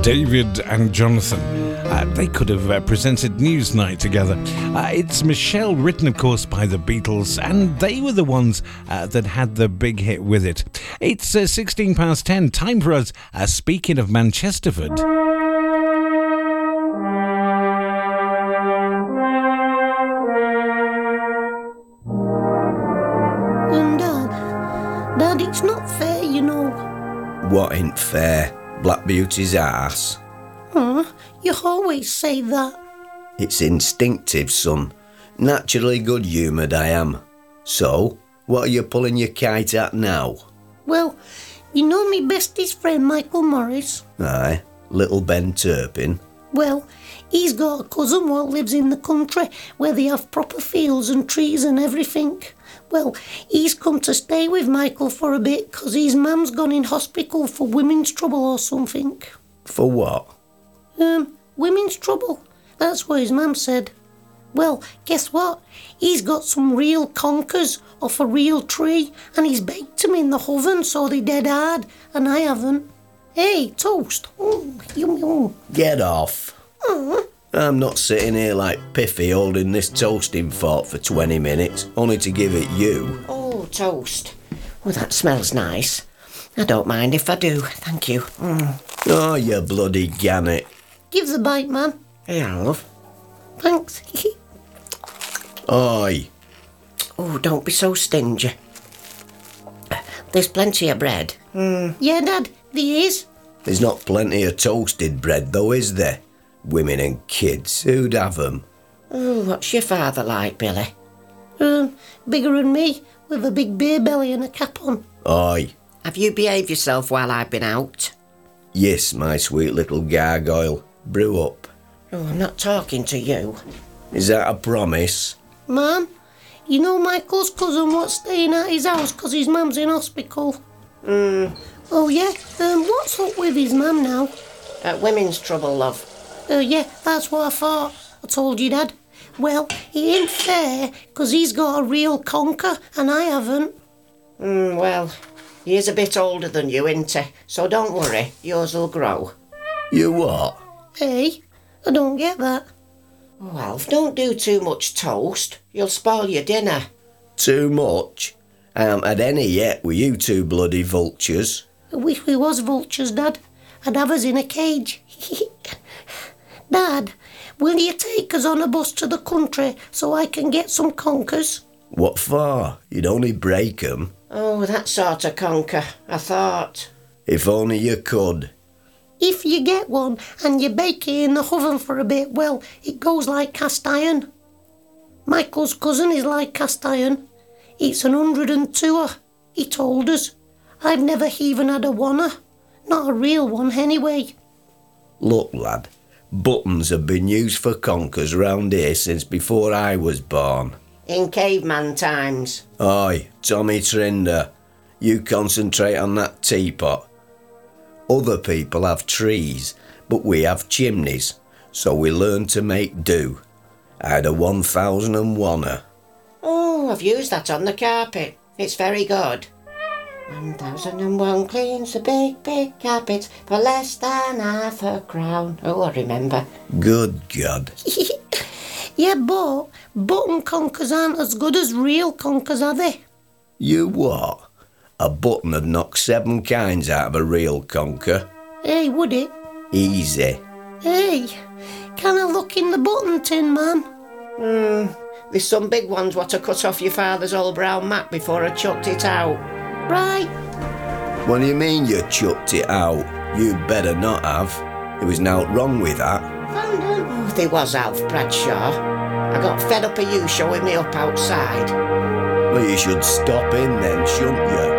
David and Jonathan. They could have presented Newsnight together. It's Michelle, written, of course, by the Beatles, and they were the ones that had the big hit with it. It's 16 past 10. Time for us, speaking of Manchesterford. Dad, it's not fair, you know. What ain't fair? Black Beauty's arse? You always say that. It's instinctive, son. Naturally good-humoured I am. So, what are you pulling your kite at now? Well, you know me bestest friend Michael Morris? Aye, little Ben Turpin. Well, he's got a cousin what lives in the country where they have proper fields and trees and everything. Well, he's come to stay with Michael for a bit 'cause his mum's gone in hospital for women's trouble or something. For what? Women's trouble. That's what his mum said. Well, guess what? He's got some real conkers off a real tree and he's baked them in the oven so they're dead hard, and I haven't. Hey, toast. Yum yum. Get off. I'm not sitting here like Piffy holding this toasting fork for 20 minutes, only to give it you. Oh, toast. Oh, that smells nice. I don't mind if I do, thank you. Oh, you bloody gannet. Give the bite, man. Yeah, love. Thanks. Oi. Oh, don't be so stingy. There's plenty of bread. Yeah, Dad, there is. There's not plenty of toasted bread though, is there? Women and kids, who'd have 'em? Oh, what's your father like, Billy? Bigger than me, with a big beer belly and a cap on. Oi. Have you behaved yourself while I've been out? Yes, my sweet little gargoyle. Brew up. Oh, I'm not talking to you. Is that a promise? Mum, you know Michael's cousin what's staying at his house 'cause his mum's in hospital? Oh, yeah? What's up with his mum now? Women's trouble, love. Yeah, that's what I thought. I told you, Dad. Well, it ain't fair 'cause he's got a real conker and I haven't. Well, he is a bit older than you, isn't he? So don't worry, yours will grow. You what? Hey, I don't get that. Oh, Alf, don't do too much toast. You'll spoil your dinner. Too much? I haven't had any yet with you two bloody vultures. I wish we was vultures, Dad. I'd have us in a cage. Dad, will you take us on a bus to the country so I can get some conkers? What for? You'd only break 'em. Oh, that sort of conker, I thought. If only you could. If you get one and you bake it in the oven for a bit, well, it goes like cast iron. Michael's cousin is like cast iron. It's 102, he told us. I've never even had a oneer. Not a real one, anyway. Look, lad, buttons have been used for conkers round here since before I was born. In caveman times. Oi, Tommy Trinder, you concentrate on that teapot. Other people have trees, but we have chimneys, so we learn to make do. I had a 1001er. Oh, I've used that on the carpet. It's very good. 1001 cleans the big, big carpet for less than half a crown. Oh, I remember. Good God. Yeah, but button conkers aren't as good as real conkers, are they? You what? A button would knock 7 kinds out of a real conker. Hey, would it? Easy. Hey, can I look in the button tin, man? There's some big ones what I cut off your father's old brown mat before I chucked it out. Right. What do you mean you chucked it out? You'd better not have. There was nought wrong with that. Found them. Oh, there was, Alf Bradshaw. I got fed up of you showing me up outside. Well, you should stop in then, shouldn't you?